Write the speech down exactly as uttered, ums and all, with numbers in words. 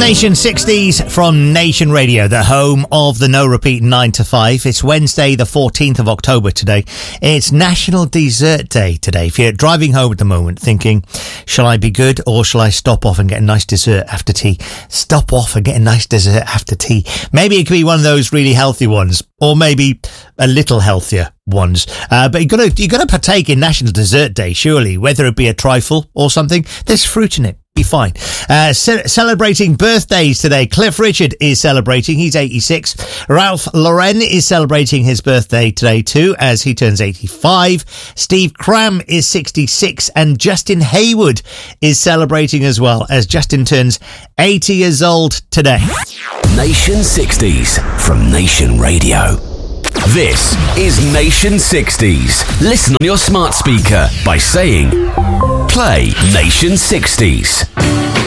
Nation sixties from Nation Radio, the home of the No Repeat nine to five. It's Wednesday, the fourteenth of October today. It's National Dessert Day today. If you're driving home at the moment thinking, shall I be good or shall I stop off and get a nice dessert after tea? Stop off and get a nice dessert after tea. Maybe it could be one of those really healthy ones, or maybe a little healthier ones. Uh, but you've got to, you've got to partake in National Dessert Day, surely, whether it be a trifle or something. There's fruit in it. Be fine. Uh, ce- celebrating birthdays today. Cliff Richard is celebrating. He's eighty-six. Ralph Lauren is celebrating his birthday today too, as he turns eighty-five. Steve Cram is sixty-six, and Justin Hayward is celebrating as well, as Justin turns eighty years old today. Nation sixties from Nation Radio. This is Nation sixties. Listen on your smart speaker by saying, play Nation sixties.